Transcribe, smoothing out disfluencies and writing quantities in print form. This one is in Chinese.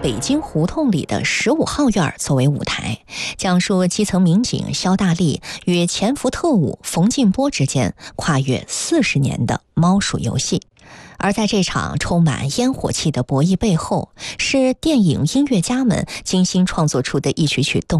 北京胡同里的15号院作为舞台，讲述基层民警肖大力与潜伏特务冯静波之间跨越40年的猫鼠游戏。而在这场充满烟火气的博弈背后，是电影音乐家们精心创作出的一曲曲动